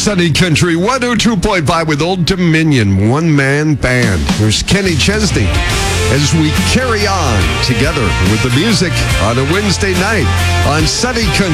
Sunny Country 102.5 with Old Dominion, one-man band. Here's Kenny Chesney as we carry on together with the music on a Wednesday night on Sunny Country.